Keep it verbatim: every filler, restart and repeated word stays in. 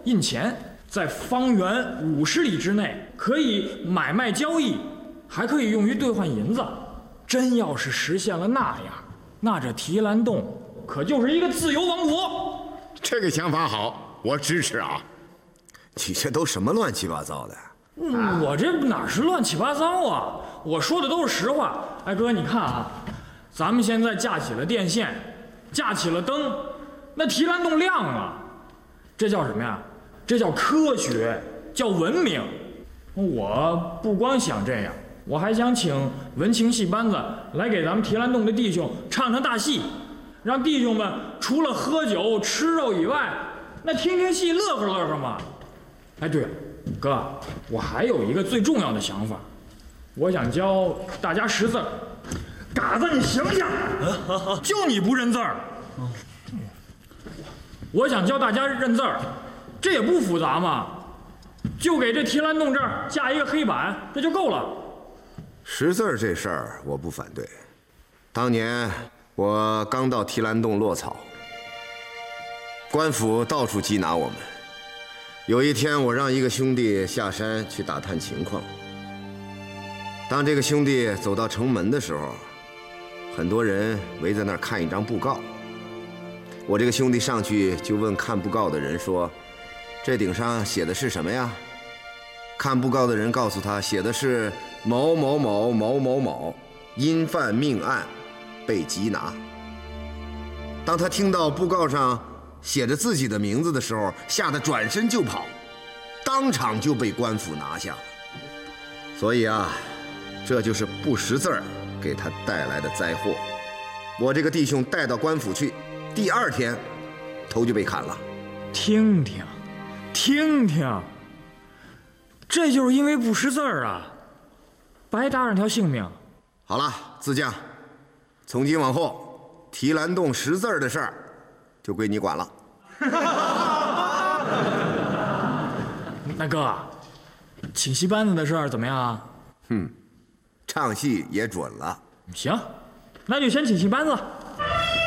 印钱，在方圆五十里之内可以买卖交易，还可以用于兑换银子。真要是实现了那样，那这提篮洞可就是一个自由王国。 这个想法好，我支持啊！ 你这都什么乱七八糟的？ 嗯，我这哪是乱七八糟啊？我说的都是实话。哎哥，你看啊，咱们现在架起了电线，架起了灯，那提篮洞亮了，这叫什么呀？这叫科学，叫文明。我不光想这样，我还想请文情戏班子来给咱们提篮洞的弟兄唱唱大戏，让弟兄们除了喝酒吃肉以外，那听听戏乐呵乐呵嘛。哎，对了，哥，我还有一个最重要的想法，我想教大家识字儿。嘎子，你醒醒！就你不认字儿。我想教大家认字儿，这也不复杂嘛，就给这提篮洞这儿架一个黑板，这就够了。 识字儿这事儿我不反对。当年我刚到提篮洞落草，官府到处缉拿我们。有一天，我让一个兄弟下山去打探情况。当这个兄弟走到城门的时候，很多人围在那儿看一张布告。我这个兄弟上去就问看布告的人说：“这顶上写的是什么呀？”看布告的人告诉他，写的是某某某某某某因犯命案被缉拿。当他听到布告上写着自己的名字的时候，吓得转身就跑，当场就被官府拿下了。所以啊，这就是不识字儿给他带来的灾祸。我这个弟兄带到官府去，第二天头就被砍了。 听听，听听，这就是因为不识字儿啊，白搭上条性命。 好了，自将，从今往后提篮洞识字儿的事儿就归你管了。 那哥，请戏班子的事儿怎么样啊？ 哼，唱戏也准了。 行，那就先请戏班子。